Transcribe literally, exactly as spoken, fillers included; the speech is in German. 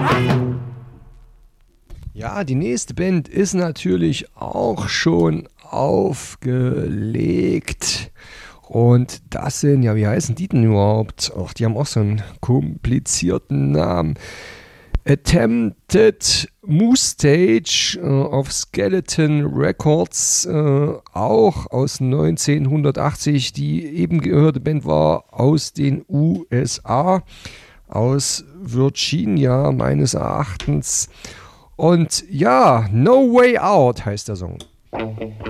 Ja, die nächste Band ist natürlich auch schon aufgelegt. Und das sind, ja, wie heißen die denn überhaupt? Ach, die haben auch so einen komplizierten Namen. Attempted Mustache äh, auf Skeleton Records, äh, auch aus neunzehnhundertachtzig. Die eben gehörte Band war aus den U S A, aus Virginia meines Erachtens. Und ja, No Way Out heißt der Song.